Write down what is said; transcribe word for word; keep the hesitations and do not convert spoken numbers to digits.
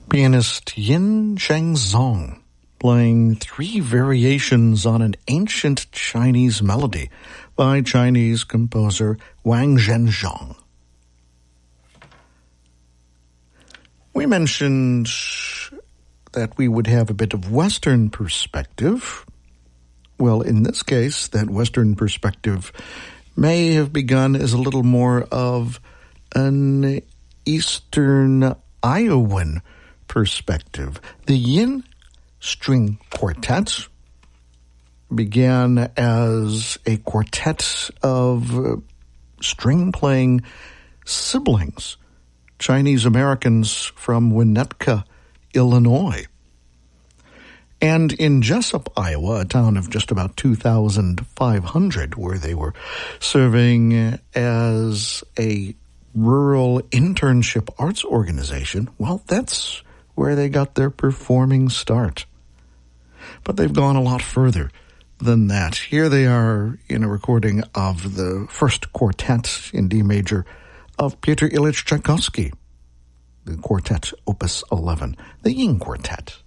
Pianist Yin Shengzong playing three variations on an ancient Chinese melody by Chinese composer Wang Zhenzhong. We mentioned that we would have a bit of Western perspective. Well, in this case, that Western perspective may have begun as a little more of an Eastern Iowan perspective. The Yin String Quartet began as a quartet of string-playing siblings, Chinese Americans from Winnetka, Illinois. And in Jessup, Iowa, a town of just about two thousand five hundred, where they were serving as a rural internship arts organization, well, that's where they got their performing start. But they've gone a lot further than that. Here they are in a recording of the first quartet in D major of Pyotr Ilyich Tchaikovsky, the quartet, Opus eleven, the Yin Quartet.